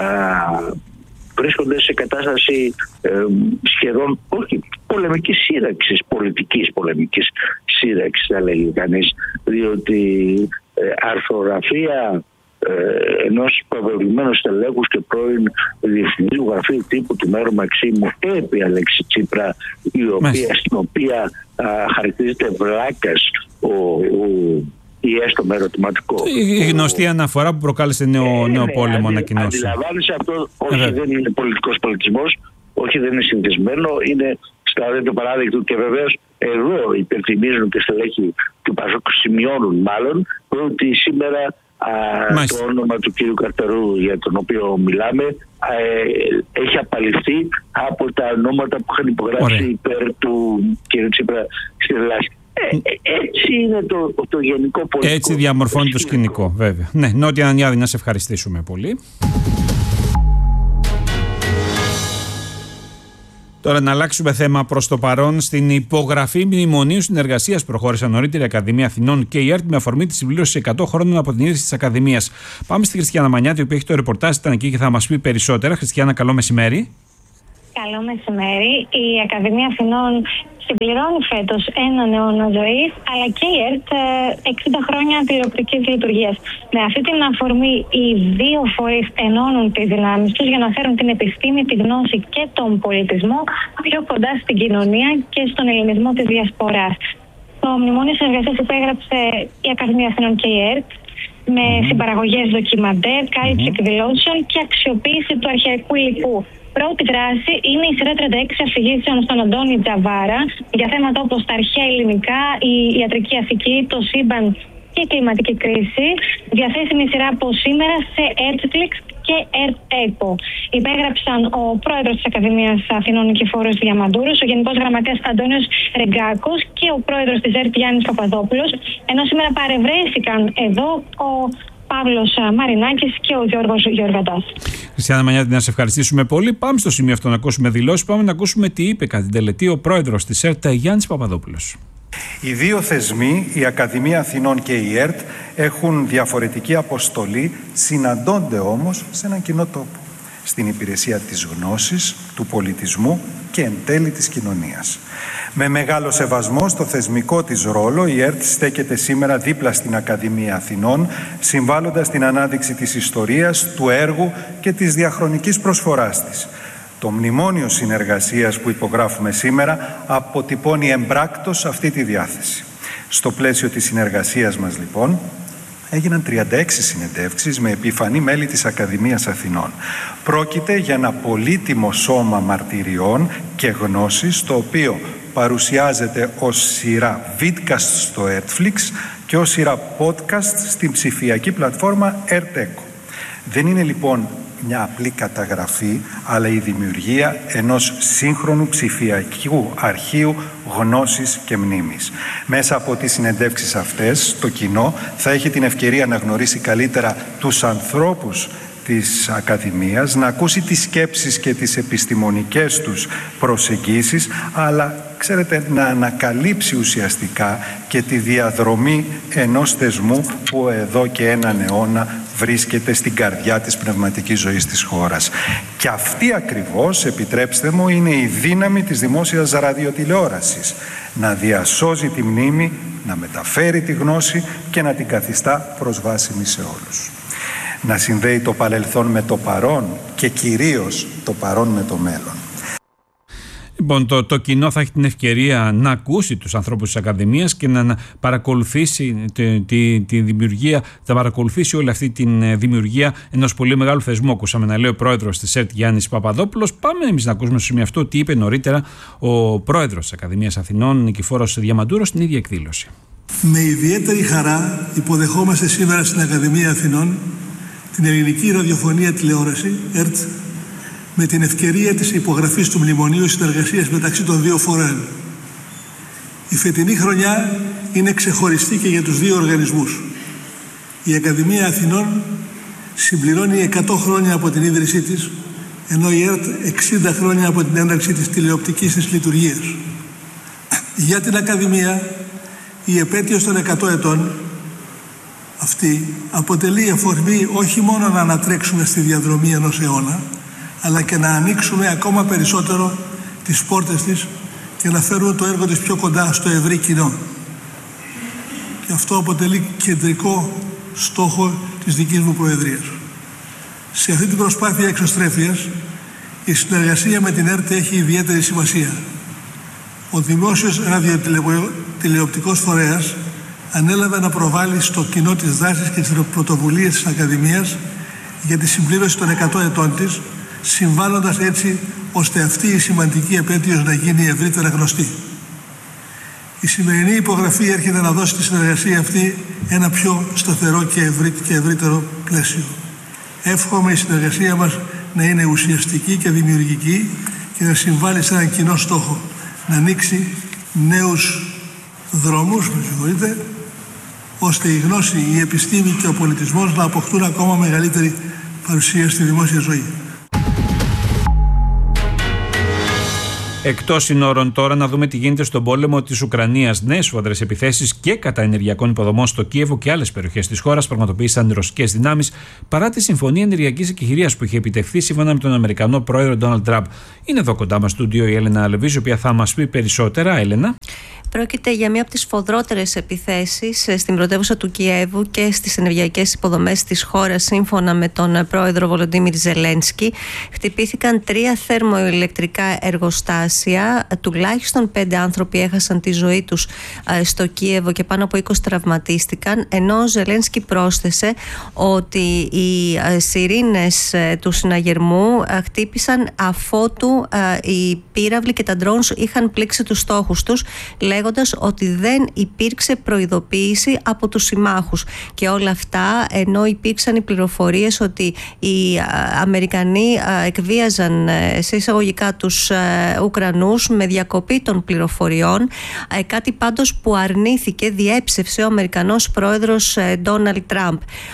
α, βρίσκονται σε κατάσταση ε, σχεδόν, όχι πολεμικής σύραξης, πολιτικής πολεμικής σύραξης θα λέγει κανείς, διότι ε, αρθρογραφία ε, ενός προβεβλημένου στελέχους και πρώην διευθυντή του γραφείου τύπου του Μέρου Μαξίμου επί Αλέξη Τσίπρα, η οποία, στην οποία α, χαρακτηρίζεται βλάκας ο, ο ή έστω με ερωτηματικό. Η γνωστή ο... αναφορά που προκάλεσε νέο, ε, νέο ναι, πόλεμο αντι, ανακοινώσει. Αντιλαμβάνεσαι αυτό, όχι ε, δεν είναι πολιτικός πολιτισμός, όχι δεν είναι συνηθισμένο, είναι στάδιο παράδειγμα και βεβαίως εδώ υπενθυμίζουν και στελέχοι του Πασόκ, σημειώνουν μάλλον ότι σήμερα α, το όνομα του κ. Καρτερού για τον οποίο μιλάμε α, ε, έχει απαλληφθεί από τα ονόματα που είχαν υπογράψει Ωραία. υπέρ του κ. Τσίπρα στη Ελλάδα. Έτσι είναι το, το γενικό πολιτικό. Έτσι διαμορφώνει το σκηνικό, βέβαια. Ναι, Νότι Ανιάδη, να σε ευχαριστήσουμε πολύ. Τώρα να αλλάξουμε θέμα προς το παρόν. Στην υπογραφή μνημονίου συνεργασίας προχώρησαν νωρίτερα η Ακαδημία Αθηνών και η ΕΡΤ με αφορμή τη συμπλήρωση εκατό χρόνων από την ίδρυση της Ακαδημίας. Πάμε στη Χριστιανά Μανιάτη, η οποία έχει το ρεπορτάζ, ήταν εκεί και θα μας πει περισσότερα. Χριστιανά, καλό μεσημέρι. Καλό μεσημέρι. Η Ακαδημία Αθηνών συμπληρώνει φέτος έναν αιώνα ζωής, αλλά και η ΕΡΤ εξήντα χρόνια τηλεοπτικής λειτουργίας. Με αυτή την αφορμή, οι δύο φορείς ενώνουν τις δυνάμεις τους για να φέρουν την επιστήμη, τη γνώση και τον πολιτισμό πιο κοντά στην κοινωνία και στον ελληνισμό της διασποράς. Το μνημόνιο συνεργασίας υπέγραψε η Ακαδημία Αθηνών και η ΕΡΤ με συμπαραγωγές ντοκιμαντέρ, κάλυψη εκδηλώσεων και αξιοποίηση του αρχαϊκού υλικού. Πρώτη δράση είναι η σειρά τριάντα έξι αφηγήσεων στον Αντώνη Τζαβάρα για θέματα όπως τα αρχαία ελληνικά, η ιατρική ηθική, το σύμπαν και η κλιματική κρίση. Διαθέσιμη σειρά από σήμερα σε Netflix και ΕΡΤ-ΕΚΟ. Υπέγραψαν ο πρόεδρος της Ακαδημίας Αθηνών Νικηφόρος Διαμαντούρος, ο Γενικός Γραμματέας Αντώνιος Ρεγκάκος και ο πρόεδρος της ΕΡΤ Γιάννης Παπαδόπουλος, ενώ σήμερα παρευρέθηκαν εδώ ο Παύλος Μαρινάκης και ο Γιώργος Γιωργαντάς. Χριστιανά Μανιάτη, να σε ευχαριστήσουμε πολύ. Πάμε στο σημείο αυτό να ακούσουμε δηλώσεις. Πάμε να ακούσουμε τι είπε κατά την τελετή ο πρόεδρος της ΕΡΤ Γιάννης Παπαδόπουλος. Οι δύο θεσμοί, η Ακαδημία Αθηνών και η ΕΡΤ, έχουν διαφορετική αποστολή, συναντώνται όμως σε έναν κοινό τόπο, στην υπηρεσία της γνώσης, του πολιτισμού και εν τέλει της κοινωνίας. Με μεγάλο σεβασμό στο θεσμικό της ρόλο, η ΕΡΤ στέκεται σήμερα δίπλα στην Ακαδημία Αθηνών, συμβάλλοντας στην ανάδειξη της ιστορίας, του έργου και της διαχρονικής προσφοράς της. Το μνημόνιο συνεργασίας που υπογράφουμε σήμερα αποτυπώνει εμπράκτος αυτή τη διάθεση. Στο πλαίσιο της συνεργασίας μας, λοιπόν, έγιναν τριάντα έξι συνεντεύξεις με επιφανή μέλη της Ακαδημίας Αθηνών. Πρόκειται για ένα πολύτιμο σώμα μαρτυριών και γνώσης, το οποίο παρουσιάζεται ως σειρά vidcast στο Netflix και ως σειρά podcast στην ψηφιακή πλατφόρμα ΕΡΤ-ΕΚΟ. Δεν είναι λοιπόν μια απλή καταγραφή, αλλά η δημιουργία ενός σύγχρονου ψηφιακού αρχείου γνώσης και μνήμης. Μέσα από τις συνεντεύξεις αυτές, το κοινό θα έχει την ευκαιρία να γνωρίσει καλύτερα τους ανθρώπους της Ακαδημίας, να ακούσει τις σκέψεις και τις επιστημονικές τους προσεγγίσεις, αλλά ξέρετε, να ανακαλύψει ουσιαστικά και τη διαδρομή ενός θεσμού που εδώ και έναν αιώνα βρίσκεται στην καρδιά της πνευματικής ζωής της χώρας. Και αυτή ακριβώς, επιτρέψτε μου, είναι η δύναμη της δημόσιας ραδιοτηλεόρασης. Να διασώζει τη μνήμη, να μεταφέρει τη γνώση και να την καθιστά προσβάσιμη σε όλους. Να συνδέει το παρελθόν με το παρόν και κυρίως το παρόν με το μέλλον. Λοιπόν, το, το κοινό θα έχει την ευκαιρία να ακούσει τους ανθρώπους της Ακαδημίας και να, να παρακολουθήσει τη, τη, τη δημιουργία, θα παρακολουθήσει όλη αυτή τη δημιουργία ενός πολύ μεγάλου θεσμού. Ακούσαμε να λέει ο πρόεδρος της ΕΡΤ Γιάννης Παπαδόπουλος. Πάμε εμείς να ακούσουμε στο σημείο αυτό τι είπε νωρίτερα ο πρόεδρος της Ακαδημίας Αθηνών, Νικηφόρος Διαμαντούρος, στην ίδια εκδήλωση. Με ιδιαίτερη χαρά υποδεχόμαστε σήμερα στην Ακαδημία Αθηνών την ελληνική ραδιοφωνία τηλεόραση, ΕΡΤ, με την ευκαιρία της υπογραφής του Μνημονίου Συνεργασίας μεταξύ των δύο φορέων. Η φετινή χρονιά είναι ξεχωριστή και για τους δύο οργανισμούς. Η Ακαδημία Αθηνών συμπληρώνει εκατό χρόνια από την ίδρυσή της, ενώ η ΕΡΤ εξήντα χρόνια από την έναρξη της τηλεοπτικής της λειτουργίας. Για την Ακαδημία, η επέτειος των εκατό ετών αυτή αποτελεί αφορμή όχι μόνο να ανατρέξουμε στη διαδρομή ενός αιώνα, αλλά και να ανοίξουμε ακόμα περισσότερο τις πόρτες της και να φέρουμε το έργο της πιο κοντά στο ευρύ κοινό. Και αυτό αποτελεί κεντρικό στόχο της δικής μου Προεδρίας. Σε αυτή την προσπάθεια εξωστρέφειας, η συνεργασία με την ΕΡΤ έχει ιδιαίτερη σημασία. Ο δημόσιος ραδιοτηλεοπτικός φορέας ανέλαβε να προβάλλει στο κοινό τις δράσεις και τις πρωτοβουλίες της Ακαδημίας για τη συμπλήρωση των εκατό ετών της, συμβάλλοντας έτσι ώστε αυτή η σημαντική επέτειος να γίνει ευρύτερα γνωστή. Η σημερινή υπογραφή έρχεται να δώσει τη συνεργασία αυτή ένα πιο σταθερό και, ευρύ, και ευρύτερο πλαίσιο. Εύχομαι η συνεργασία μας να είναι ουσιαστική και δημιουργική και να συμβάλλει σε έναν κοινό στόχο, να ανοίξει νέους δρόμους, με συγχωρείτε, ώστε η γνώση, η επιστήμη και ο πολιτισμός να αποκτούν ακόμα μεγαλύτερη παρουσία στη δημόσια ζωή. Εκτός συνόρων τώρα, να δούμε τι γίνεται στον πόλεμο της Ουκρανίας. Νέες σφοδρές επιθέσεις και κατά ενεργειακών υποδομών στο Κίεβο και άλλες περιοχές της χώρας πραγματοποίησαν οι ρωσικές δυνάμεις παρά τη συμφωνία ενεργειακής εκεχηρίας που είχε επιτευχθεί σύμφωνα με τον Αμερικανό πρόεδρο Ντόναλντ Τραμπ. Είναι εδώ κοντά μας στο στούντιο η Έλενα Αλεβίζου, η οποία θα μας πει περισσότερα. Έλενα. Πρόκειται για μία από τις σφοδρότερες επιθέσεις στην πρωτεύουσα του Κιέβου και στις ενεργειακές υποδομές της χώρας, σύμφωνα με τον πρόεδρο Βολοντίμιρ Ζελένσκι. Χτυπήθηκαν τρία θερμοηλεκτρικά εργοστάσια, τουλάχιστον πέντε άνθρωποι έχασαν τη ζωή τους στο Κιέβο και πάνω από είκοσι τραυματίστηκαν, ενώ ο Ζελένσκι πρόσθεσε ότι οι σιρήνες του συναγερμού χτύπησαν αφότου οι πύραυλοι και τα drones είχαν πλήξει τους στόχους τους, λέγοντας ότι δεν υπήρξε προειδοποίηση από τους συμμάχους. Και όλα αυτά ενώ υπήρξαν οι πληροφορίες ότι οι Αμερικανοί εκβίαζαν σε εισαγωγικά τους Ουκρανούς με διακοπή των πληροφοριών, κάτι πάντως που αρνήθηκε, διέψευσε ο Αμερικανός πρόεδρος Ντόναλντ Τραμπ.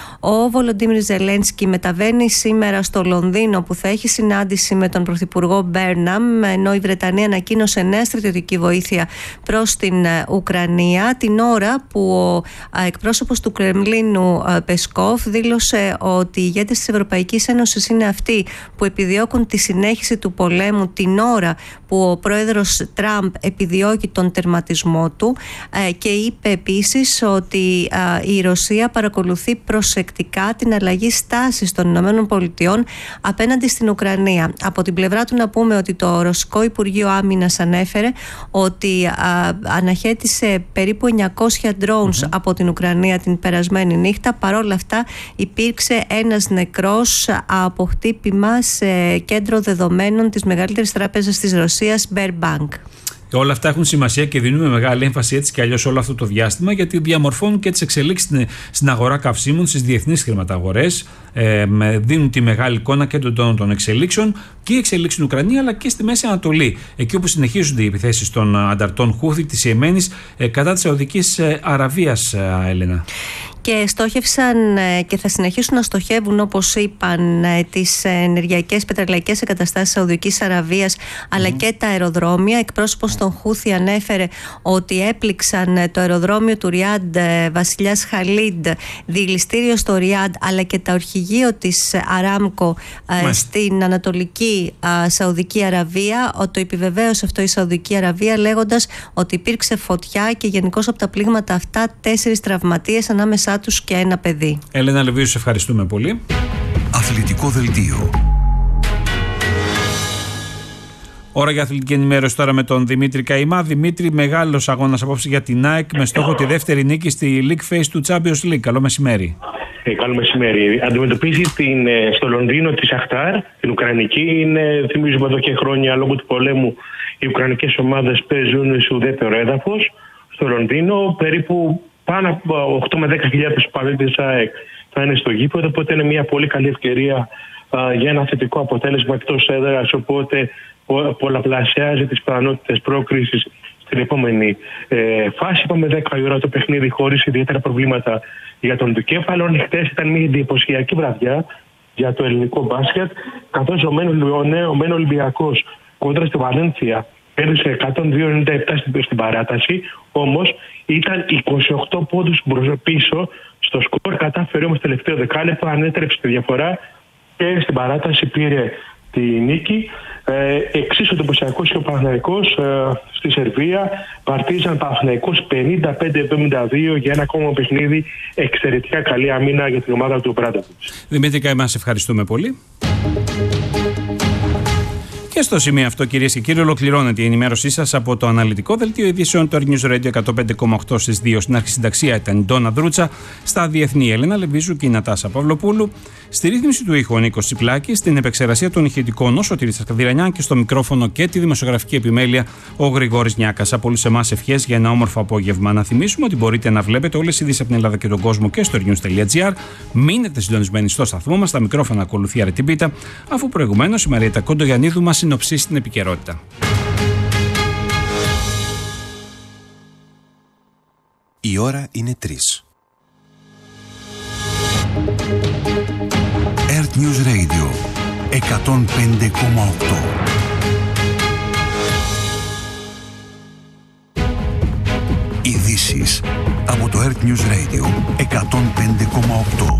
Ο Βολοντίμιρ Ζελένσκι μεταβαίνει σήμερα στο Λονδίνο, που θα έχει συνάντηση με τον πρωθυπουργό Μπέρναμ, ενώ η Βρετανία ανακοίνωσε νέα στρατιωτική βοήθεια προς την Ουκρανία, την ώρα που ο εκπρόσωπος του Κρεμλίνου Πεσκόφ δήλωσε ότι οι ηγέτες της Ευρωπαϊκής Ένωσης είναι αυτοί που επιδιώκουν τη συνέχιση του πολέμου, την ώρα που ο πρόεδρος Τραμπ επιδιώκει τον τερματισμό του, και είπε επίσης ότι η Ρωσία παρακολουθεί προσεκτικά την αλλαγή στάσης των Ηνωμένων Πολιτειών απέναντι στην Ουκρανία. Από την πλευρά του να πούμε ότι το Ρωσικό Υπουργείο Άμυνας ανέφερε ότι α, αναχέτησε περίπου εννιακόσια drones mm-hmm. από την Ουκρανία την περασμένη νύχτα. Παρόλα αυτά υπήρξε ένας νεκρός από χτύπημα σε κέντρο δεδομένων της μεγαλύτερης τράπεζας της Ρωσίας, Sberbank. Όλα αυτά έχουν σημασία και δίνουμε μεγάλη έμφαση έτσι και αλλιώς όλο αυτό το διάστημα, γιατί διαμορφώνουν και τις εξελίξεις στην, στην αγορά καυσίμων, στις διεθνείς χρηματαγορές. Ε, δίνουν τη μεγάλη εικόνα και των τόνων των εξελίξεων, και η εξελίξη στην Ουκρανία αλλά και στη Μέση Ανατολή. Εκεί όπου συνεχίζονται οι επιθέσεις των ανταρτών Χούθη της Ιεμένης ε, κατά της Σαουδικής Αραβίας, ε, Έλενα. Και στόχευσαν και θα συνεχίσουν να στοχεύουν, όπως είπαν, τις ενεργειακές πετρελαϊκές εγκαταστάσεις Σαουδικής Αραβίας, αλλά mm. και τα αεροδρόμια. Εκπρόσωπος των Χούθη ανέφερε ότι έπληξαν το αεροδρόμιο του Ριάντ Βασιλιάς Χαλίντ, διελιστήριο στο Ριάντ, αλλά και τα ορχηγείο της Αράμκο mm. στην Ανατολική Σαουδική Αραβία. Το επιβεβαίωσε αυτό η Σαουδική Αραβία, λέγοντας ότι υπήρξε φωτιά και γενικώς από τα πλήγματα αυτά τέσσερις τραυματίες, ανάμεσά τους και ένα παιδί. Έλενα Λεβίου, σε ευχαριστούμε πολύ. Αθλητικό δελτίο. Ώρα για αθλητική ενημέρωση τώρα με τον Δημήτρη Καημά. Δημήτρη, μεγάλος αγώνας απόψε για την ΑΕΚ με στόχο τη δεύτερη νίκη στη League Phase του Champions League. Καλό μεσημέρι. Ε, καλό μεσημέρι. Αντιμετωπίζει την, στο Λονδίνο τη Σαχτάρ, την Ουκρανική. Είναι, θυμίζουμε εδώ και χρόνια, λόγω του πολέμου, οι Ουκρανικές ομάδες παίζουν σε ουδέτερο έδαφος. Στο Λονδίνο περίπου πάνω από οκτώ με δέκα χιλιάδες παλέτες ΑΕΚ θα είναι στο γήπεδο, οπότε είναι μια πολύ καλή ευκαιρία α, για ένα θετικό αποτέλεσμα εκτός έδρας, οπότε πο, πολλαπλασιάζει τις πιθανότητες πρόκρισης στην επόμενη ε, φάση. Είπαμε δέκα η ώρα το παιχνίδι χωρίς ιδιαίτερα προβλήματα για τον Δικέφαλο. Χτες ήταν μια εντυπωσιακή βραδιά για το ελληνικό μπάσκετ, καθώς ο Μεν Ολυμπιακός κόντρα στη Βαλένθια έδωσε εκατόν δύο ενενήντα επτά στην παράταση, όμως ήταν είκοσι οκτώ πόντους πίσω στο σκορ, κατάφερε όμως τελευταίο δεκάλεπτο, ανέτρεψε τη διαφορά και στην παράταση πήρε τη νίκη. Ε, εξίσου εντυπωσιακός και ο Παναθηναϊκός ε, στη Σερβία, Παρτίζαν Παναθηναϊκός πενήντα πέντε εβδομήντα δύο για ένα ακόμα παιχνίδι. Εξαιρετικά καλή αμήνα για την ομάδα του Μπράντοβιτς. Δημήτρη Καημά, σε ευχαριστούμε πολύ. Και στο σημείο αυτό, κυρίες και κύριοι, ολοκληρώνεται η ενημέρωσή σας από το αναλυτικό δελτίο ειδήσεων του News Radio εκατόν πέντε κόμμα οκτώ στις δύο. Στην αρχισυνταξία ήταν η Ντόνα Δρούτσα, στα διεθνή Έλενα Λεβίζου και η Νατάσα Παυλοπούλου. Στη ρύθμιση του ήχου ο Νίκος Τσιπλάκης, στην επεξεργασία των ηχητικών ο Σωτήρης Καδηρανιάν και στο μικρόφωνο και τη δημοσιογραφική επιμέλεια ο Γρηγόρης Νιάκας. Από όλους εμάς ευχές για ένα όμορφο απόγευμα. Να θυμίσουμε ότι μπορείτε να βλέπετε όλες οι ειδήσεις από την Ελλάδα και τον κόσμο και στο news τελεία gr. Μείνετε συντονισμένοι στο σταθμό μας. Στα μικρόφωνα ακολουθεί Αρετιμπίτα, αφού προηγουμένως η Μαριέτα Κοντογιαννίδου μας συνοψίσει την επικαιρότητα. Η ώρα είναι τρεις. Earth News Radio εκατόν πέντε κόμμα οκτώ. Ειδήσεις από το Earth News Radio εκατόν πέντε κόμμα οκτώ.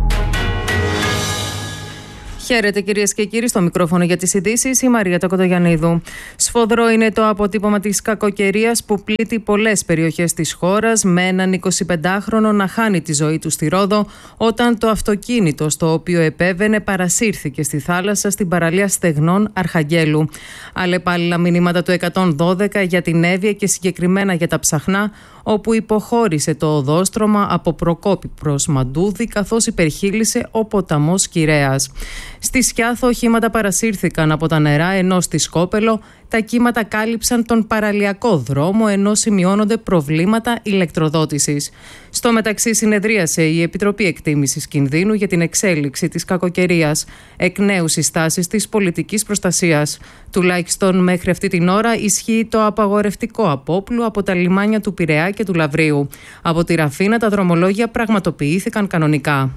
Χαίρετε κυρίες και κύριοι, στο μικρόφωνο για τις ειδήσεις η Μαρία Τοκοτογιαννίδου. Σφοδρό είναι το αποτύπωμα της κακοκαιρίας που πλήττει πολλές περιοχές της χώρας, με έναν εικοσιπεντάχρονο να χάνει τη ζωή του στη Ρόδο όταν το αυτοκίνητο στο οποίο επέβαινε παρασύρθηκε στη θάλασσα στην παραλία Στεγνών Αρχαγγέλου. Αλλεπάλληλα μηνύματα του εκατόν δώδεκα για την Εύβοια και συγκεκριμένα για τα Ψαχνά, όπου υποχώρησε το οδόστρωμα από Προκόπη προς Μαντούδη, καθώς υπερχείλισε ο ποταμός Κυρέας. Στη Σκιάθο οχήματα παρασύρθηκαν από τα νερά, ενώ στη Σκόπελο τα κύματα κάλυψαν τον παραλιακό δρόμο, ενώ σημειώνονται προβλήματα ηλεκτροδότησης. Στο μεταξύ συνεδρίασε η Επιτροπή Εκτίμησης Κινδύνου για την εξέλιξη της κακοκαιρίας, εκ νέου συστάσεις της πολιτικής προστασίας. Τουλάχιστον μέχρι αυτή την ώρα ισχύει το απαγορευτικό απόπλου από τα λιμάνια του Πειραιά και του Λαβρίου. Από τη Ραφίνα τα δρομολόγια πραγματοποιήθηκαν κανονικά.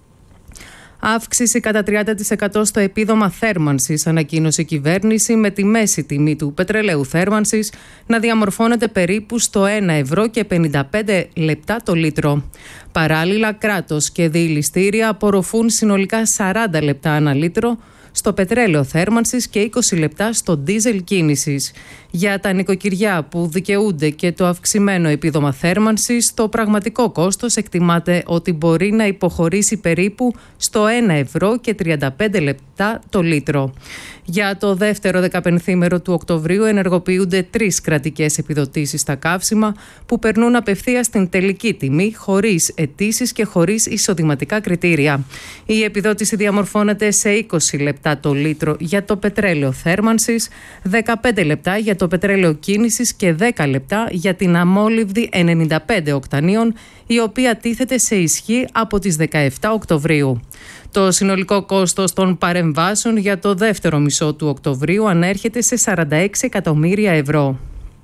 Αύξηση κατά τριάντα τοις εκατό στο επίδομα θέρμανσης, ανακοίνωσε η κυβέρνηση, με τη μέση τιμή του πετρελαίου θέρμανσης να διαμορφώνεται περίπου στο ένα ευρώ και πενήντα πέντε λεπτά το λίτρο. Παράλληλα, κράτος και διηλιστήρια απορροφούν συνολικά σαράντα λεπτά ανά λίτρο στο πετρέλαιο θέρμανσης και είκοσι λεπτά στο ντίζελ κίνησης. Για τα νοικοκυριά που δικαιούνται και το αυξημένο επίδομα θέρμανσης, το πραγματικό κόστος εκτιμάται ότι μπορεί να υποχωρήσει περίπου στο ένα ευρώ και τριάντα πέντε λεπτά το λίτρο. Για το δεύτερο δεκαπενθήμερο του Οκτωβρίου ενεργοποιούνται τρεις κρατικές επιδοτήσεις στα καύσιμα που περνούν απευθείας στην τελική τιμή, χωρίς αιτήσεις και χωρίς εισοδηματικά κριτήρια. Η επιδότηση διαμορφώνεται σε είκοσι λεπτά το λίτρο για το πετρέλαιο θέρμανσης, δεκαπέντε λεπτά για το πετρέλαιο κίνησης και δέκα λεπτά για την αμόλυβδη ενενήντα πέντε οκτανίων, η οποία τίθεται σε ισχύ από τις δεκαεπτά Οκτωβρίου. Το συνολικό κόστος των παρεμβάσεων για το δεύτερο μισό του Οκτωβρίου ανέρχεται σε σαράντα έξι εκατομμύρια ευρώ.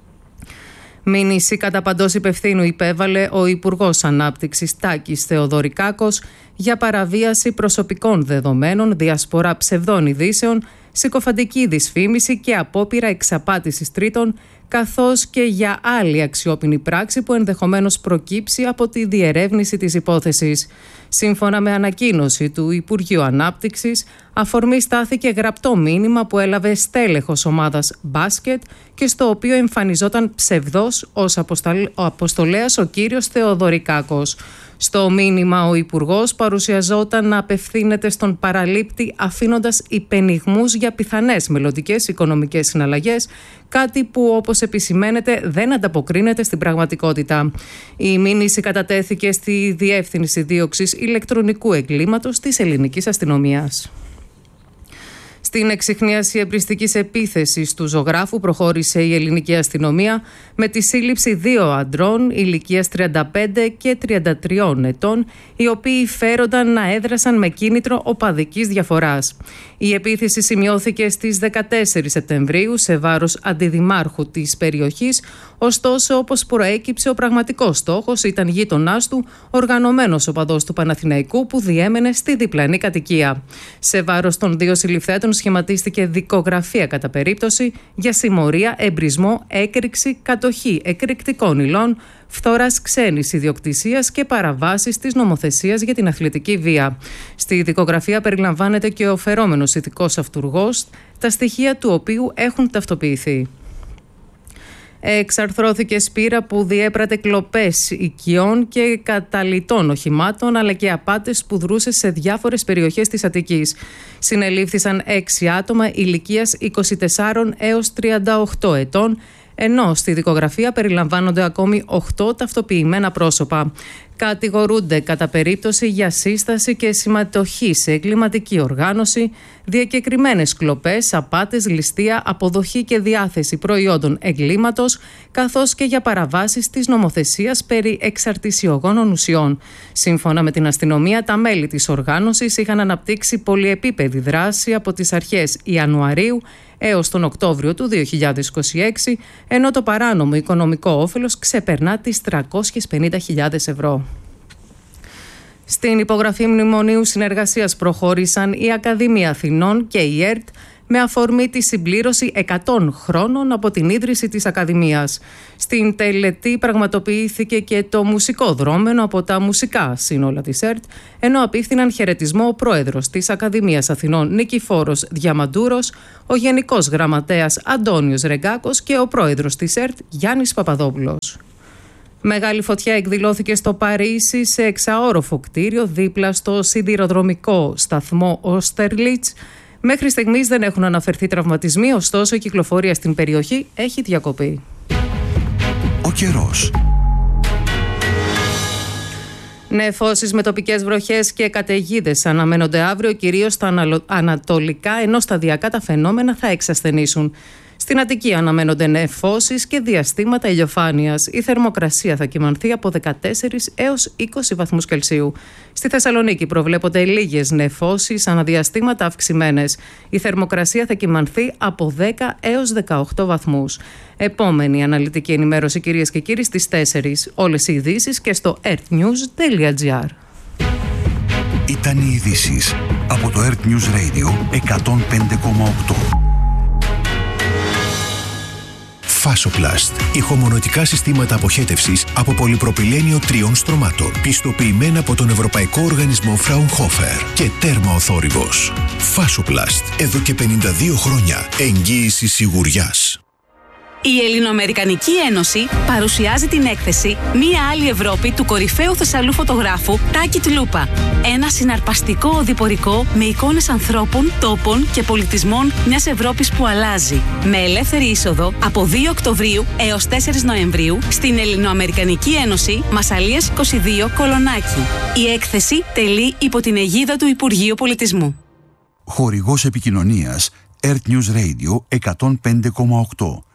Μήνυση κατά παντός υπευθύνου υπέβαλε ο Υπουργός Ανάπτυξης Τάκης Θεοδωρικάκος για παραβίαση προσωπικών δεδομένων, διασπορά ψευδών ειδήσεων, συκοφαντική δυσφήμιση και απόπειρα εξαπάτησης τρίτων, καθώς και για άλλη αξιόπινη πράξη που ενδεχομένως προκύψει από τη διερεύνηση της υπόθεσης. Σύμφωνα με ανακοίνωση του Υπουργείου Ανάπτυξης, αφορμή στάθηκε γραπτό μήνυμα που έλαβε στέλεχος ομάδας μπάσκετ και στο οποίο εμφανιζόταν ψευδός ως αποστολέας ο κύριος Θεοδωρικάκος. Στο μήνυμα ο Υπουργός παρουσιαζόταν να απευθύνεται στον παραλήπτη αφήνοντας υπενιγμούς για πιθανές μελλοντικές οικονομικές συναλλαγές, κάτι που όπως επισημαίνεται δεν ανταποκρίνεται στην πραγματικότητα. Η μήνυση κατατέθηκε στη Διεύθυνση Δίωξης Ηλεκτρονικού Εγκλήματος της Ελληνικής Αστυνομίας. Στην εξιχνίαση εμπριστικής επίθεσης του ζωγράφου προχώρησε η ελληνική αστυνομία με τη σύλληψη δύο αντρών ηλικίας τριάντα πέντε και τριάντα τρία ετών, οι οποίοι φέρονταν να έδρασαν με κίνητρο οπαδικής διαφοράς. Η επίθεση σημειώθηκε στις δεκατέσσερις Σεπτεμβρίου σε βάρος αντιδημάρχου της περιοχής, ωστόσο όπως προέκυψε ο πραγματικός στόχος ήταν γείτονάς του, οργανωμένος οπαδός του Παναθηναϊκού που διέμενε στη διπλανή κατοικία. Σε βάρος των δύο συλληφθέντων σχηματίστηκε δικογραφία κατά περίπτωση για συμμορία, εμπρισμό, έκρηξη, κατοχή εκρηκτικών υλών, φθοράς ξένης ιδιοκτησίας και παραβάσεις της νομοθεσίας για την αθλητική βία. Στη δικογραφία περιλαμβάνεται και ο φερόμενος ηθικός αυτουργός, τα στοιχεία του οποίου έχουν ταυτοποιηθεί. Εξαρθρώθηκε σπήρα που διέπρατε κλοπές οικειών και καταλυτών οχημάτων, αλλά και απάτες που δρούσε σε διάφορες περιοχές της Αττικής. Συνελήφθησαν έξι άτομα ηλικίας είκοσι τέσσερα έως τριάντα οκτώ ετών, ενώ στη δικογραφία περιλαμβάνονται ακόμη οκτώ ταυτοποιημένα πρόσωπα. Κατηγορούνται κατά περίπτωση για σύσταση και συμμετοχή σε εγκληματική οργάνωση, διακεκριμένες κλοπές, απάτες, ληστεία, αποδοχή και διάθεση προϊόντων εγκλήματος, καθώς και για παραβάσεις της νομοθεσίας περί εξαρτησιογόνων ουσιών. Σύμφωνα με την αστυνομία, τα μέλη της οργάνωσης είχαν αναπτύξει πολυεπίπεδη δράση από τις αρχές Ιανουαρίου έως τον Οκτώβριο του δύο χιλιάδες είκοσι έξι, ενώ το παράνομο οικονομικό όφελος ξεπερνά τις τριακόσιες πενήντα χιλιάδες ευρώ. Στην υπογραφή μνημονίου συνεργασίας προχώρησαν η Ακαδημία Αθηνών και η ΕΡΤ με αφορμή τη συμπλήρωση εκατό χρόνων από την ίδρυση της Ακαδημίας. Στην τελετή πραγματοποιήθηκε και το μουσικό δρόμενο από τα μουσικά σύνολα της ΕΡΤ, ενώ απίφθηναν χαιρετισμό ο πρόεδρος της Ακαδημίας Αθηνών Νικηφόρος Διαμαντούρος, ο Γενικός Γραμματέας Αντώνιος Ρεγκάκος και ο πρόεδρος της ΕΡΤ Γιάννης Παπαδόπουλος. Μεγάλη φωτιά εκδηλώθηκε στο Παρίσι σε εξαόροφο κτίριο δίπλα στο σιδηροδρομικό σταθμό Όστερλιτς. Μέχρι στιγμής δεν έχουν αναφερθεί τραυματισμοί, ωστόσο η κυκλοφορία στην περιοχή έχει διακοπεί. Ο καιρός. Νεφώσεις με τοπικές βροχές και καταιγίδες αναμένονται αύριο, κυρίως στα ανατολικά, ενώ σταδιακά τα φαινόμενα θα εξασθενήσουν. Στην Αττική αναμένονται νεφώσεις και διαστήματα ηλιοφάνειας. Η θερμοκρασία θα κυμανθεί από δεκατέσσερις έως είκοσι βαθμούς Κελσίου. Στη Θεσσαλονίκη προβλέπονται λίγες νεφώσεις, αναδιαστήματα αυξημένες. Η θερμοκρασία θα κυμανθεί από δέκα έως δεκαοκτώ βαθμούς. Επόμενη αναλυτική ενημέρωση, κυρίες και κύριοι, στις τέσσερις. Όλες οι ειδήσεις και στο earthnews τελεία gr. Ήταν οι ειδήσεις από το Earth News Radio εκατόν πέντε κόμμα οκτώ. Φάσοπλαστ. Ηχομονωτικά συστήματα αποχέτευσης από πολυπροπυλένιο τριών στρωμάτων. Πιστοποιημένα από τον Ευρωπαϊκό Οργανισμό Fraunhofer και τέρμα ο θόρυβος. Φάσοπλαστ. Εδώ και πενήντα δύο χρόνια. Εγγύηση σιγουριάς. Η Ελληνοαμερικανική Ένωση παρουσιάζει την έκθεση «Μία άλλη Ευρώπη» του κορυφαίου Θεσσαλού φωτογράφου Τάκη Τλούπα. Ένα συναρπαστικό οδηπορικό με εικόνες ανθρώπων, τόπων και πολιτισμών μιας Ευρώπης που αλλάζει. Με ελεύθερη είσοδο από δύο Οκτωβρίου έως τέσσερις Νοεμβρίου στην Ελληνοαμερικανική Ένωση Μασσαλίας είκοσι δύο Κολονάκι. Η έκθεση τελεί υπό την αιγίδα του Υπουργείου Πολιτισμού. Χορηγός επικοινωνίας Earth News Radio εκατόν πέντε κόμμα οκτώ.